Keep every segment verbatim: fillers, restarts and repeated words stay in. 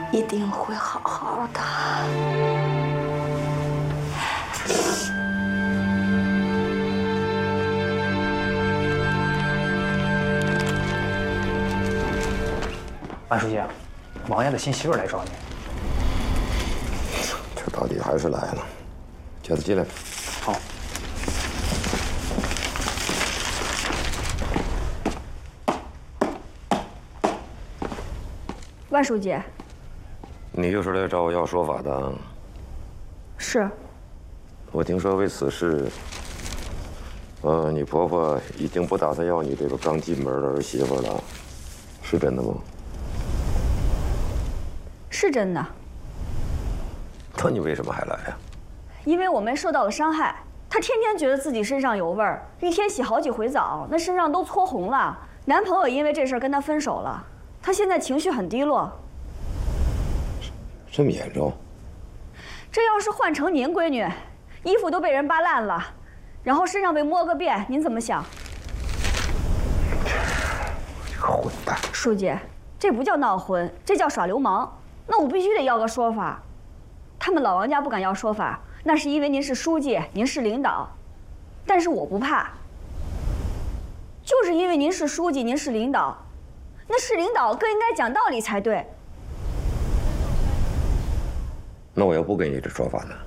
一定会好好的。 万书记，王爷的新媳妇来找你。 这到底还是来了，叫他进来。 好。 万书记， 你又是来找我要说法的？ 是。 我听说为此事，呃，你婆婆已经不打算要你这个刚进门的儿媳妇了，是真的吗？ 是真的。 那你为什么还来呀？ 因为我们受到了伤害，她天天觉得自己身上有味儿，一天洗好几回澡，那身上都搓红了。男朋友因为这事儿跟她分手了，她现在情绪很低落。 这么严重？ 这要是换成您闺女，衣服都被人扒烂了，然后身上被摸个遍，您怎么想？ 这个混蛋！ 书记，这不叫闹婚，这叫耍流氓。那我必须得要个说法。他们老王家不敢要说法，那是因为您是书记，您是领导。但是我不怕，就是因为您是书记，您是领导，那是领导更应该讲道理才对。 那我要不给你这说法呢？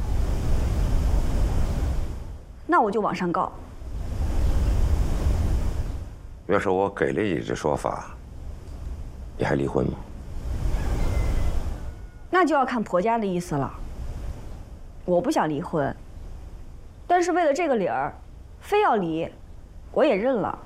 那我就往上告。 要是我给了你这说法，你还离婚吗？ 那就要看婆家的意思了。我不想离婚，但是为了这个理儿，非要离，我也认了。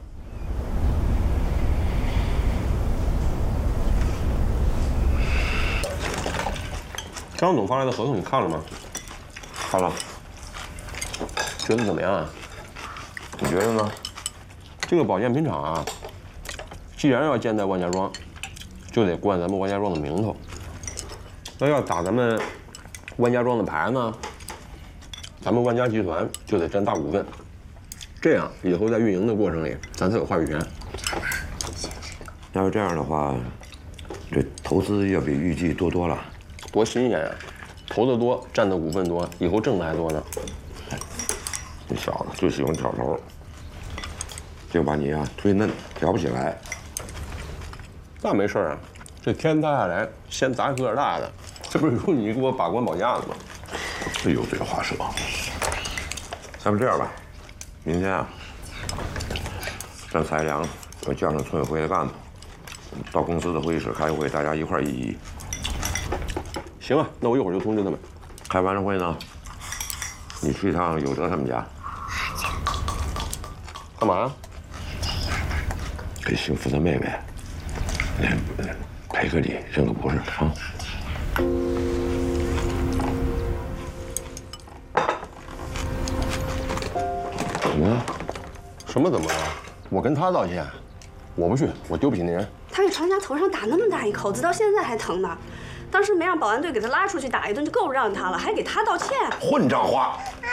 张总发来的合同你看了吗？ 看了。 觉得怎么样啊？ 你觉得呢？ 这个保健品厂啊，既然要建在万家庄，就得冠咱们万家庄的名头。那要打咱们万家庄的牌呢，咱们万家集团就得占大股份，这样以后在运营的过程里，咱才有话语权。 要是这样的话，这投资要比预计多多了。 多新鲜呀！投的多，占的股份多，以后挣的还多呢。 这小子最喜欢挑头，就把你啊忒嫩，挑不起来。 那没事啊，这天塌下来先砸个儿大的，这不是有你给我把关保驾的吗？ 这油嘴滑舌。要不这样吧，明天啊，让蔡良我叫上村委会的干部，到公司的会议室开会，大家一块儿议议。 行啊，那我一会儿就通知他们。 开完了会呢，你去一趟有德他们家。 干嘛呀？ 给幸福的妹妹，赔个礼，认个不是啊。怎么了？ 什么怎么了？我跟他道歉，我不去，我丢不起那人。 他给船长头上打那么大一口子，到现在还疼呢。当时没让保安队给他拉出去打一顿，就够让他了，还给他道歉。 混账话！